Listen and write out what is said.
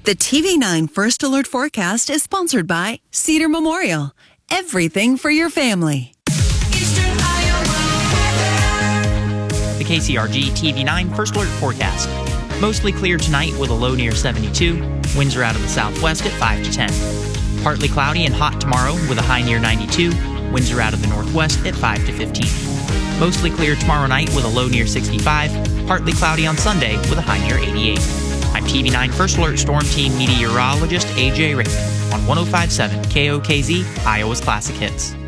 The TV9 First Alert forecast is sponsored by Cedar Memorial. Everything for your family. Eastern Iowa weather. The KCRG TV9 First Alert forecast. Mostly clear tonight with a low near 72. Winds are out of the southwest at 5 to 10. Partly cloudy and hot tomorrow with a high near 92. Winds are out of the northwest at 5 to 15. Mostly clear tomorrow night with a low near 65. Partly cloudy on Sunday with a high near 88. I'm TV9 First Alert Storm Team meteorologist AJ Raymond on 105.7 KOKZ, Iowa's Classic Hits.